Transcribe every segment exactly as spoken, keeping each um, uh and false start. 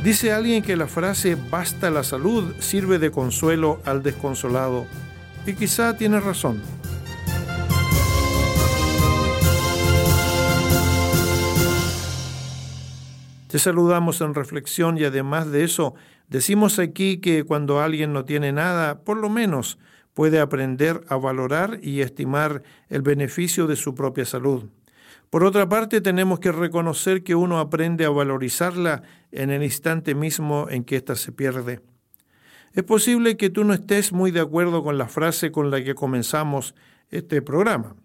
Dice alguien que la frase "basta la salud" sirve de consuelo al desconsolado, y quizá tiene razón. Te saludamos en Reflexión y además de eso, decimos aquí que cuando alguien no tiene nada, por lo menos puede aprender a valorar y estimar el beneficio de su propia salud. Por otra parte, tenemos que reconocer que uno aprende a valorizarla en el instante mismo en que ésta se pierde. Es posible que tú no estés muy de acuerdo con la frase con la que comenzamos este programa.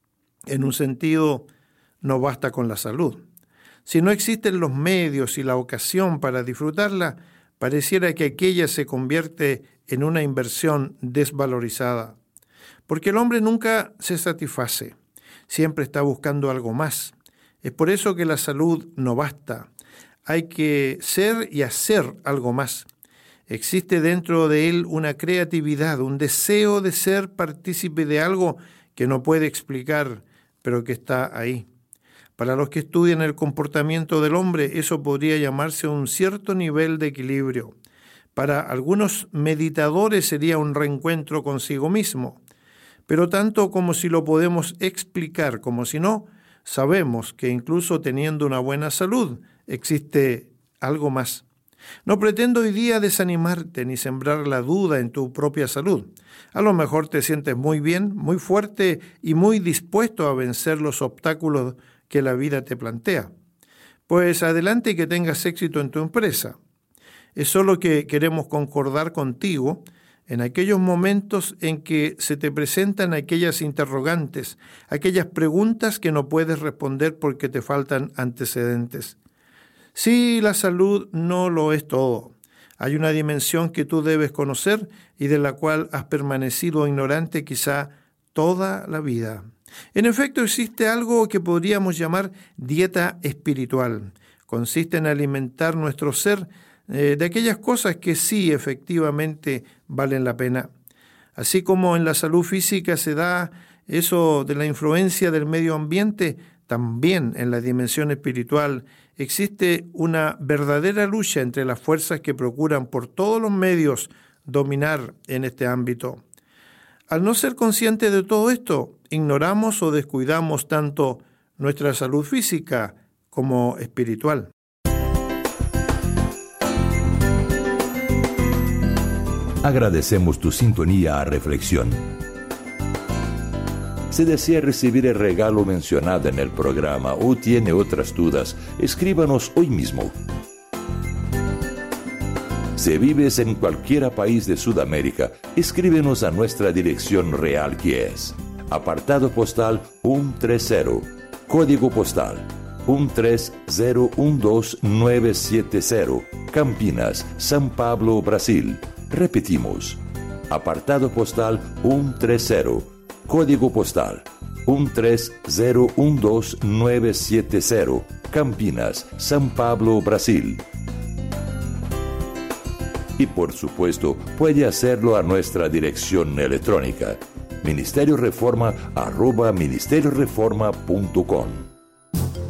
En un sentido, no basta con la salud. Si no existen los medios y la ocasión para disfrutarla, pareciera que aquella se convierte en una inversión desvalorizada. Porque el hombre nunca se satisface, siempre está buscando algo más. Es por eso que la salud no basta. Hay que ser y hacer algo más. Existe dentro de él una creatividad, un deseo de ser partícipe de algo que no puede explicar, pero que está ahí. Para los que estudian el comportamiento del hombre, eso podría llamarse un cierto nivel de equilibrio. Para algunos meditadores sería un reencuentro consigo mismo. Pero tanto como si lo podemos explicar como si no, sabemos que incluso teniendo una buena salud, existe algo más. No pretendo hoy día desanimarte ni sembrar la duda en tu propia salud. A lo mejor te sientes muy bien, muy fuerte y muy dispuesto a vencer los obstáculos que la vida te plantea. Pues adelante y que tengas éxito en tu empresa. Es solo que queremos concordar contigo en aquellos momentos en que se te presentan aquellas interrogantes, aquellas preguntas que no puedes responder porque te faltan antecedentes. Sí, la salud no lo es todo. Hay una dimensión que tú debes conocer y de la cual has permanecido ignorante quizá toda la vida. En efecto, existe algo que podríamos llamar dieta espiritual. Consiste en alimentar nuestro ser eh, de aquellas cosas que sí efectivamente valen la pena. Así como en la salud física se da eso de la influencia del medio ambiente, también en la dimensión espiritual existe una verdadera lucha entre las fuerzas que procuran por todos los medios dominar en este ámbito. Al no ser consciente de todo esto, ignoramos o descuidamos tanto nuestra salud física como espiritual. Agradecemos tu sintonía a Reflexión. Si desea recibir el regalo mencionado en el programa o tiene otras dudas, escríbanos hoy mismo. Si vives en cualquier país de Sudamérica, escríbenos a nuestra dirección real que es apartado postal ciento treinta, código postal uno tres cero uno dos nueve siete cero, Campinas, São Paulo, Brasil. Repetimos, apartado postal ciento treinta, código postal uno tres cero uno dos nueve siete cero, Campinas, São Paulo, Brasil. Y por supuesto, puede hacerlo a nuestra dirección electrónica ministerio reforma arroba ministerio reforma punto com.